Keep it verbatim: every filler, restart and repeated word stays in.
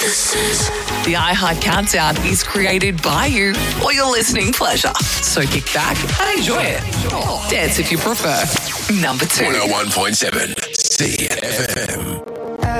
The iHeart Countdown is created by you for your listening pleasure. So kick back and enjoy it. Dance if you prefer. Number two. one oh one point seven C F M.